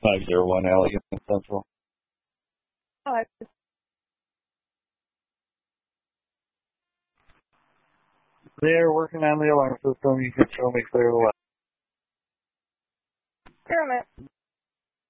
501 Allegan Central. Hi. They're working on the alarm system. You can show me clear the Pyramid.